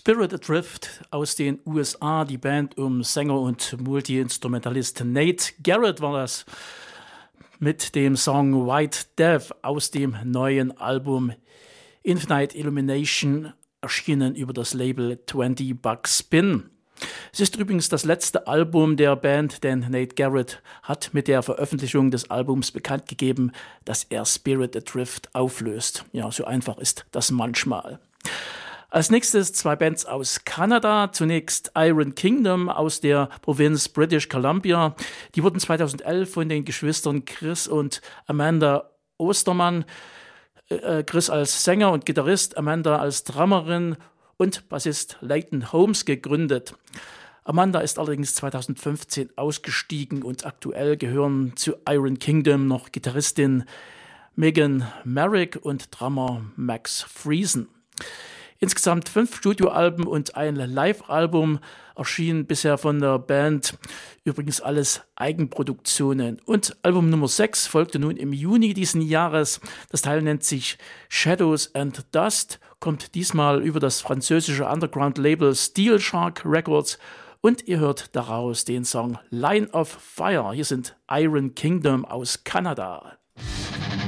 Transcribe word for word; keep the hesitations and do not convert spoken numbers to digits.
Spirit Adrift aus den U S A, die Band um Sänger und Multi-Instrumentalist Nate Garrett war das mit dem Song White Death aus dem neuen Album Infinite Illumination, erschienen über das Label zwanzig Buck Spin. Es ist übrigens das letzte Album der Band, denn Nate Garrett hat mit der Veröffentlichung des Albums bekannt gegeben, dass er Spirit Adrift auflöst. Ja, so einfach ist das manchmal. Als nächstes zwei Bands aus Kanada. Zunächst Iron Kingdom aus der Provinz British Columbia. Die wurden zweitausendelf von den Geschwistern Chris und Amanda Ostermann, äh, Chris als Sänger und Gitarrist, Amanda als Drummerin und Bassist Leighton Holmes gegründet. Amanda ist allerdings zweitausendfünfzehn ausgestiegen und aktuell gehören zu Iron Kingdom noch Gitarristin Megan Merrick und Drummer Max Friesen. Insgesamt fünf Studioalben und ein Live-Album erschienen bisher von der Band. Übrigens alles Eigenproduktionen. Und Album Nummer sechs folgte nun im Juni diesen Jahres. Das Teil nennt sich Shadows and Dust, kommt diesmal über das französische Underground-Label Steel Shark Records. Und ihr hört daraus den Song Line of Fire. Hier sind Iron Kingdom aus Kanada.